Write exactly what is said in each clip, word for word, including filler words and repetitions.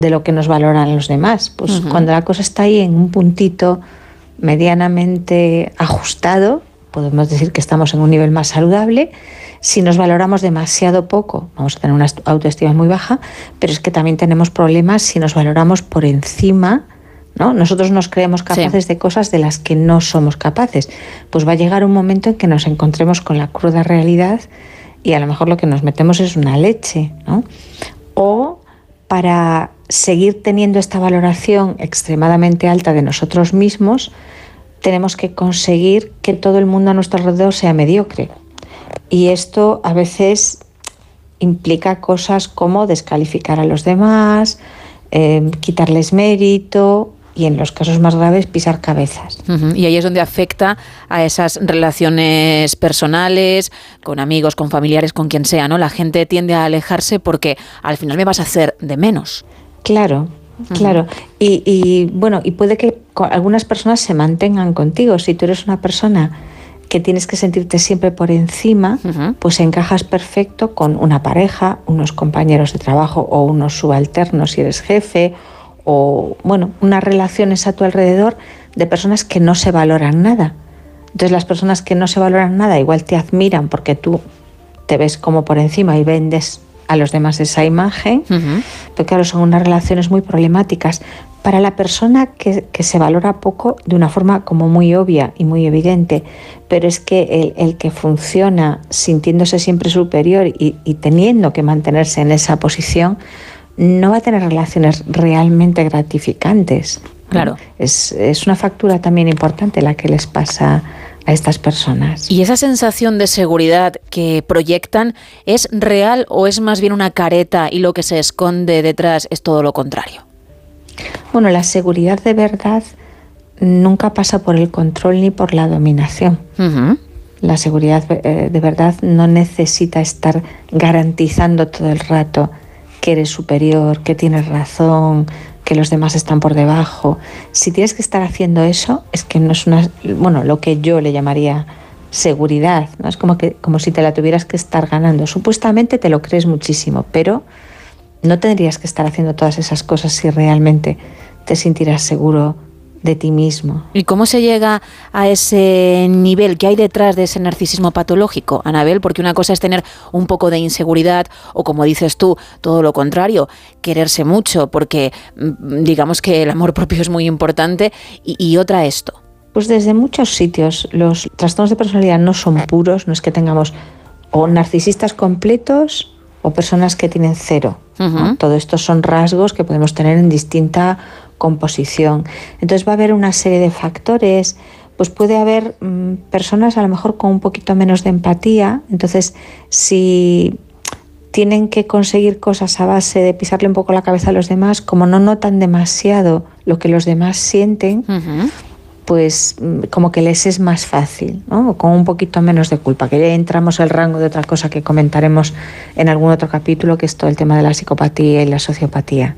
de lo que nos valoran los demás. Pues Uh-huh. cuando la cosa está ahí en un puntito medianamente ajustado, podemos decir que estamos en un nivel más saludable. Si nos valoramos demasiado poco, vamos a tener una autoestima muy baja, pero es que también tenemos problemas si nos valoramos por encima, ¿no? Nosotros nos creemos capaces sí. de cosas de las que no somos capaces. Pues va a llegar un momento en que nos encontremos con la cruda realidad y a lo mejor lo que nos metemos es una leche, ¿no? O para seguir teniendo esta valoración extremadamente alta de nosotros mismos, tenemos que conseguir que todo el mundo a nuestro alrededor sea mediocre. Y esto a veces implica cosas como descalificar a los demás, eh, quitarles mérito y en los casos más graves pisar cabezas. Uh-huh. Y ahí es donde afecta a esas relaciones personales, con amigos, con familiares, con quien sea, ¿no? La gente tiende a alejarse porque al final me vas a hacer de menos. Claro, uh-huh. claro. Y, y bueno, y puede que algunas personas se mantengan contigo. Si tú eres una persona que tienes que sentirte siempre por encima, uh-huh. pues encajas perfecto con una pareja, unos compañeros de trabajo o unos subalternos si eres jefe, o bueno, unas relaciones a tu alrededor de personas que no se valoran nada. Entonces las personas que no se valoran nada igual te admiran porque tú te ves como por encima y vendes a los demás esa imagen, uh-huh. pero claro, son unas relaciones muy problemáticas. Para la persona que, que se valora poco de una forma como muy obvia y muy evidente, pero es que el, el que funciona sintiéndose siempre superior y, y teniendo que mantenerse en esa posición, no va a tener relaciones realmente gratificantes. Claro. Es, es una factura también importante la que les pasa a estas personas. ¿Y esa sensación de seguridad que proyectan es real o es más bien una careta y lo que se esconde detrás es todo lo contrario? Bueno, la seguridad de verdad nunca pasa por el control ni por la dominación. Uh-huh. La seguridad eh, de verdad no necesita estar garantizando todo el rato que eres superior, que tienes razón, que los demás están por debajo. Si tienes que estar haciendo eso, es que no es una, bueno, lo que yo le llamaría seguridad, ¿no? Es como que como si te la tuvieras que estar ganando. Supuestamente te lo crees muchísimo, pero no tendrías que estar haciendo todas esas cosas si realmente te sintieras seguro de ti mismo. ¿Y cómo se llega a ese nivel? ¿Qué hay detrás de ese narcisismo patológico, Anabel? Porque una cosa es tener un poco de inseguridad o, como dices tú, todo lo contrario, quererse mucho, porque digamos que el amor propio es muy importante, y, y otra esto. Pues desde muchos sitios los trastornos de personalidad no son puros, no es que tengamos o narcisistas completos o personas que tienen cero, ¿no? Uh-huh. Todo esto son rasgos que podemos tener en distinta composición. Entonces va a haber una serie de factores, pues puede haber mmm, personas a lo mejor con un poquito menos de empatía, entonces si tienen que conseguir cosas a base de pisarle un poco la cabeza a los demás, como no notan demasiado lo que los demás sienten, uh-huh. pues como que les es más fácil, ¿no? Con un poquito menos de culpa, que ya entramos al rango de otra cosa que comentaremos en algún otro capítulo, que es todo el tema de la psicopatía y la sociopatía.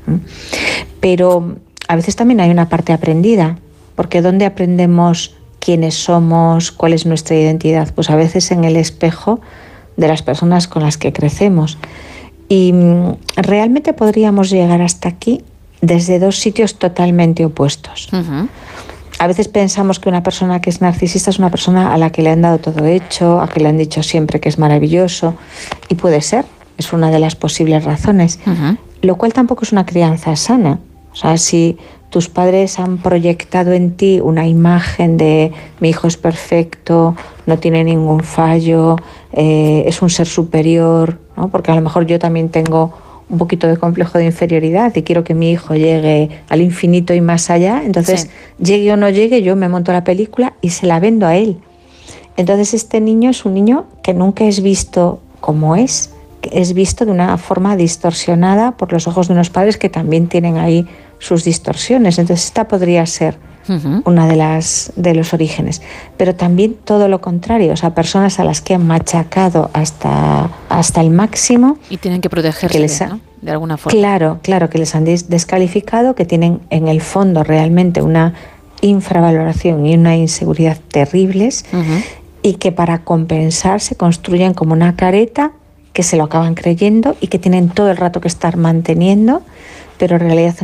Pero a veces también hay una parte aprendida, porque ¿dónde aprendemos quiénes somos, cuál es nuestra identidad? Pues a veces en el espejo de las personas con las que crecemos. Y realmente podríamos llegar hasta aquí desde dos sitios totalmente opuestos. Uh-huh. A veces pensamos que una persona que es narcisista es una persona a la que le han dado todo hecho, a que le han dicho siempre que es maravilloso, y puede ser, es una de las posibles razones, uh-huh. lo cual tampoco es una crianza sana. O sea, si tus padres han proyectado en ti una imagen de mi hijo es perfecto, no tiene ningún fallo, eh, es un ser superior, ¿no? Porque a lo mejor yo también tengo un poquito de complejo de inferioridad y quiero que mi hijo llegue al infinito y más allá, entonces sí. llegue o no llegue, yo me monto la película y se la vendo a él. Entonces este niño es un niño que nunca es visto como es, que es visto de una forma distorsionada por los ojos de unos padres que también tienen ahí sus distorsiones. Entonces esta podría ser uh-huh. una de las de los orígenes, pero también todo lo contrario, o sea, personas a las que han machacado hasta hasta el máximo y tienen que protegerse, que les ha, ¿no? De alguna forma. Claro, claro, que les han des- descalificado, que tienen en el fondo realmente una infravaloración y una inseguridad terribles, uh-huh. y que para compensar se construyen como una careta que se lo acaban creyendo y que tienen todo el rato que estar manteniendo pero en realidad